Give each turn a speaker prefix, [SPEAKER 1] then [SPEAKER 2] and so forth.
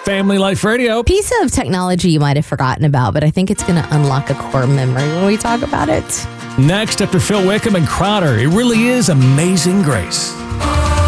[SPEAKER 1] Family Life Radio.
[SPEAKER 2] Piece of technology you might have forgotten about, but I think it's going to unlock a core memory when we talk about it.
[SPEAKER 1] Next, after Phil Wickham and Crowder, it really is Amazing Grace.